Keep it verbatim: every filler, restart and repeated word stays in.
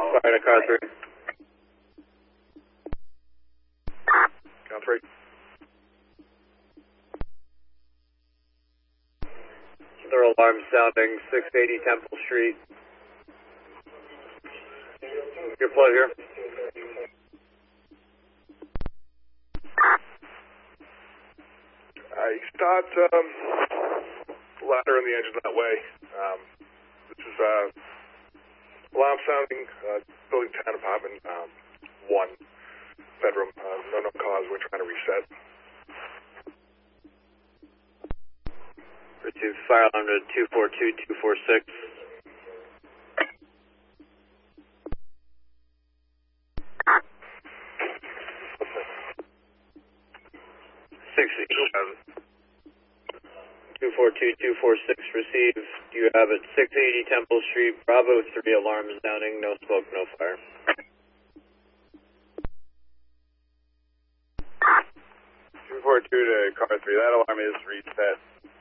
Fire to car three. Car three. Their alarm sounding, six eighty Temple Street. Your pleasure. I start um, ladder in the engine that way. Um, this is uh, alarm sounding, uh, building ten apartment, um, one bedroom, uh, no no cause. We're trying to reset. Receive fire alarm to two four two two four six. six two four two two four six received. You have it six eighty Temple Street, Bravo three, alarm is sounding, no smoke, no fire. two four two to car three, that alarm is reset.